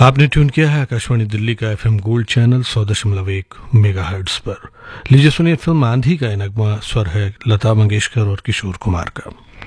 आपने ट्यून किया है आकाशवाणी दिल्ली का एफएम गोल्ड चैनल 100.1 मेगाहर्ट्ज पर। लीजिए सुनिए फिल्म आंधी का नगमा, स्वर है लता मंगेशकर और किशोर कुमार का।